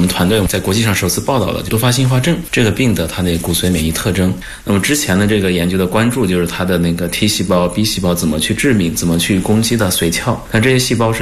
们团队在国际上首次报道了多发性硬化症这个病的它的骨髓免疫特征。那么之前的这个研究的关注就是它的那个 T 细胞、B 细胞怎么去致敏，怎么去攻击到髓鞘，那这些细胞是